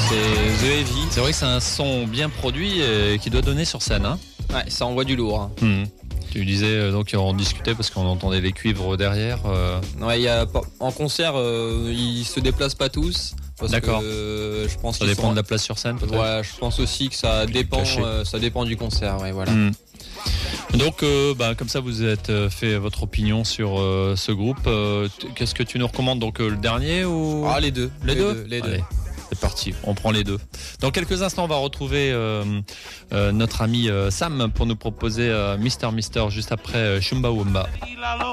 c'est The Heavy. C'est vrai que c'est un son bien produit qui doit donner sur scène. Hein. Ouais, ça envoie du lourd. Tu disais, donc on discutait parce qu'on entendait les cuivres derrière. Ouais, en concert, ils se déplacent pas tous. D'accord. Je pense ça dépend de la place sur scène peut-être. Ouais, je pense aussi que ça dépend du concert. Ouais, voilà. Donc, comme ça, vous êtes fait votre opinion sur ce groupe. Qu'est-ce que tu nous recommandes? Donc, le dernier ou les deux. Les deux. Allez, c'est parti, on prend les deux. Dans quelques instants, on va retrouver notre ami Sam pour nous proposer Mister juste après Chumbawamba.